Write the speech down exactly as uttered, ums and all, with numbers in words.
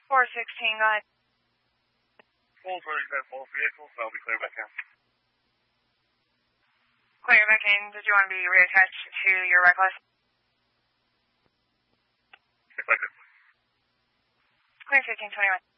four sixteen, go ahead. Full thirty-five, both vehicles, I'll be clear back in. Clear back in. Did you want to be reattached to your reckless? If I could. Clear fifteen twenty-one.